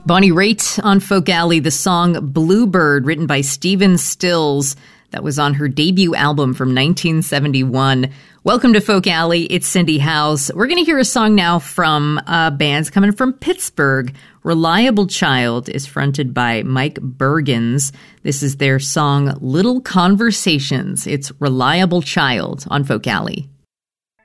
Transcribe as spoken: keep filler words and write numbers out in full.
Bonnie Raitt on Folk Alley, the song Bluebird, written by Stephen Stills. That was on her debut album from nineteen seventy-one. Welcome to Folk Alley. It's Cindy House. We're going to hear a song now from uh, bands coming from Pittsburgh. Reliable Child is fronted by Mike Bergens. This is their song Little Conversations. It's Reliable Child on Folk Alley.